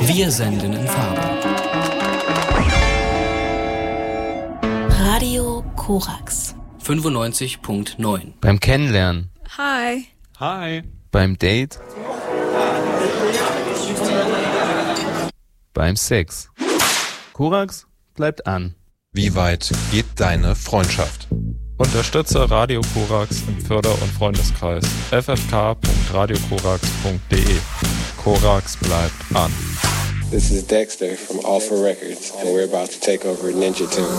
Wir senden in Farbe. Radio Korax 95.9. Beim Kennenlernen. Hi. Hi. Beim Date. Beim Sex. Korax bleibt an. Wie weit geht deine Freundschaft? Unterstütze Radio Korax im Förder- und Freundeskreis. ffk.radiokorax.de. Korax bleibt an. This is Dexter from Alpha Records, and we're about to take over Ninja Tune.